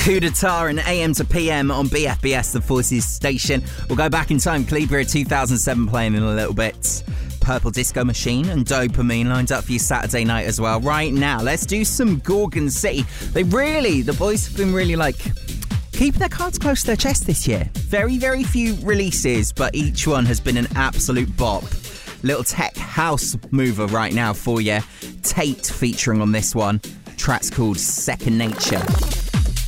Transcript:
Coup d'etat and AM to PM on BFBS, the Forces station. We'll go back in time. Cleaver 2007 playing in a little bit. Purple Disco Machine and Dopamine lined up for you Saturday night as well. Right now, let's do some Gorgon City. The boys have been really keeping their cards close to their chest this year. Very, very few releases, but each one has been an absolute bop. Little tech house mover right now for you. Tate featuring on this one. Track's called Second Nature.